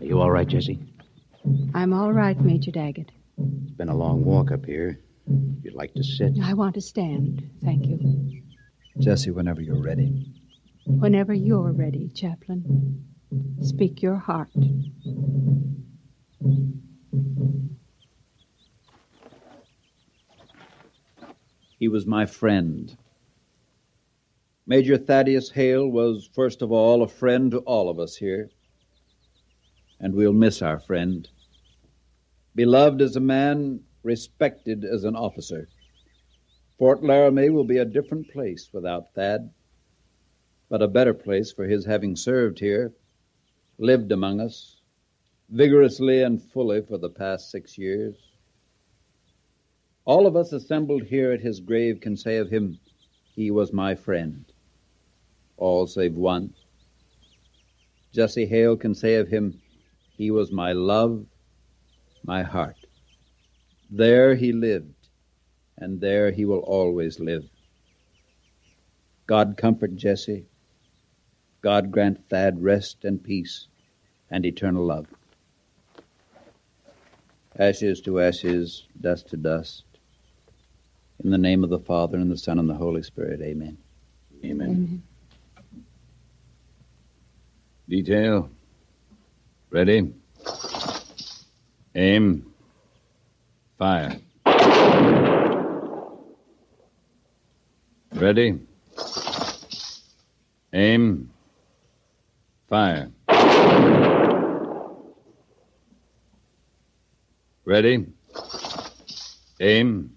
Are you all right, Jesse? I'm all right, Major Daggett. It's been a long walk up here. If you'd like to sit. I want to stand, thank you. Jesse, whenever you're ready. Whenever you're ready, Chaplain. Speak your heart. He was my friend. Major Thaddeus Hale was, first of all, a friend to all of us here. And we'll miss our friend. Beloved as a man, respected as an officer. Fort Laramie will be a different place without Thad, but a better place for his having served here, lived among us, vigorously and fully for the past 6 years. All of us assembled here at his grave can say of him, he was my friend. All save one. Jesse Hale can say of him, he was my love, my heart. There he lived, and there he will always live. God comfort Jesse. God grant Thad rest and peace and eternal love. Ashes to ashes, dust to dust. In the name of the Father, and the Son, and the Holy Spirit, amen. Amen. Detail. Ready. Aim. Fire. Ready. Aim. Fire. Ready. Aim.